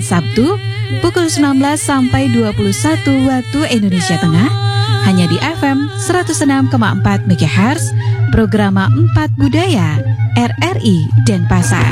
Sabtu pukul 19 sampai 21 waktu Indonesia Tengah, hanya di FM 106,4 MHz, Programa 4 Budaya RRI Denpasar.